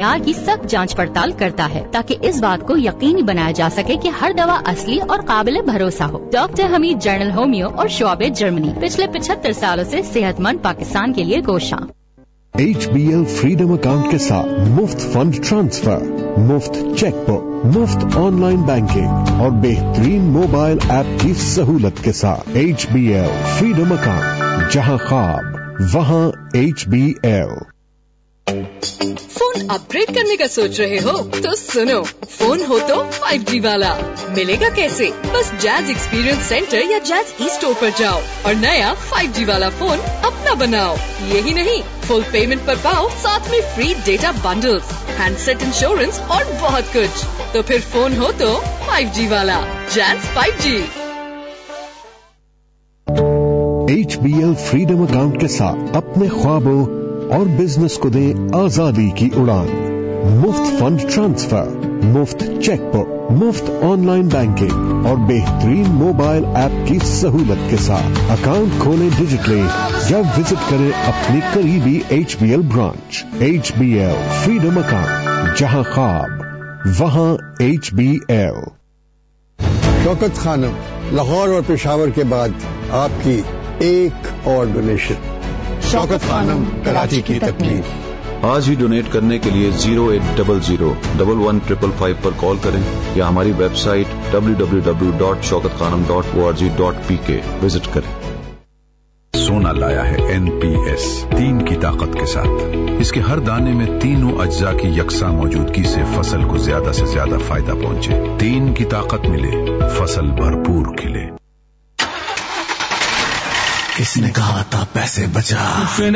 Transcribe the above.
معیار کی سخت جانچ پڑتال کرتا ہے تاکہ اس بات کو یقینی بنایا جا سکے کہ ہر دوا اصلی اور قابل بھروسہ ہو. ڈاکٹر حمید جنرل ہومیو اور شعبے جرمنی پچھلے 75 سالوں سے صحت مند پاکستان کے لیے کوشاں. HBL فریڈم اکاؤنٹ کے ساتھ مفت فنڈ ٹرانسفر، مفت چیک بک، مفت آن لائن بینکنگ اور بہترین موبائل ایپ کی سہولت کے ساتھ HBL فریڈم اکاؤنٹ، جہاں خواب وہاں HBL. فون اپ گریڈ کرنے کا سوچ رہے ہو تو سنو، فون ہو تو 5G والا ملے گا کیسے؟ بس جاز ایکسپیرینس سینٹر یا جاز ای اسٹور پر جاؤ اور نیا 5G والا فون اپنا بناؤ. یہی نہیں، فل پیمنٹ پر پاؤ ساتھ میں free data بنڈلز، hand set insurance اور بہت کچھ. تو پھر فون ہو تو 5G والا. Jazz 5G. HBL freedom account کے ساتھ اپنے خوابوں اور بزنس کو دیں آزادی کی اڑان. مفت فنڈ ٹرانسفر، مفت چیک بک، مفت آن لائن بینکنگ اور بہترین موبائل ایپ کی سہولت کے ساتھ. اکاؤنٹ کھولیں ڈیجیٹلی یا وزٹ کریں اپنی قریبی HBL branch. HBL freedom account, جہاں خواب وہاں HBL. شوکت خانم، لاہور اور پشاور کے بعد آپ کی ایک اور ڈونیشن. شوکت خانم، کراچی کی تکلیف. آج ہی ڈونیٹ کرنے کے لیے 0800-111555 پر کال کریں یا ہماری ویب سائٹ www.shaukatkhanum.org.pk وزٹ کریں. سونا لایا ہے NPS 3 کی طاقت کے ساتھ. اس کے ہر دانے میں تینوں اجزاء کی یکساں موجودگی سے فصل کو زیادہ سے زیادہ فائدہ پہنچے. 3 کی طاقت ملے، فصل بھرپور کھلے. کس نے کہا تھا پیسے بچا؟